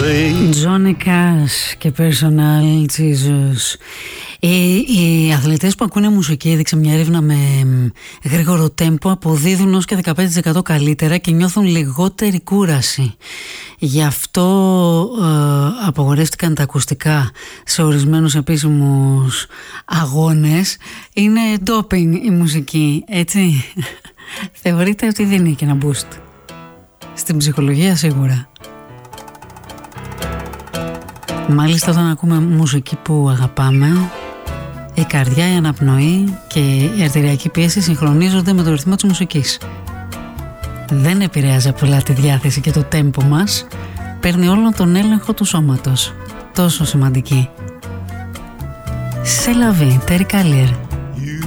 Johnny Cash και Personal Jesus. Οι αθλητές που ακούνε μουσική, έδειξε μια έρευνα με γρήγορο τέμπο, αποδίδουν ως και 15% καλύτερα και νιώθουν λιγότερη κούραση. Γι' αυτό απαγορεύτηκαν τα ακουστικά σε ορισμένους επίσημους αγώνες. Είναι ντόπινγκ η μουσική, έτσι. Θεωρείται ότι δίνει και ένα boost. Στην ψυχολογία σίγουρα. Μάλιστα όταν ακούμε μουσική που αγαπάμε, η καρδιά, η αναπνοή και η αρτηριακή πίεση συγχρονίζονται με το ρυθμό της μουσικής. Δεν επηρεάζει απλά τη διάθεση και το τέμπο μας, παίρνει όλο τον έλεγχο του σώματος. Τόσο σημαντική. C'est la vie, Terry Callier.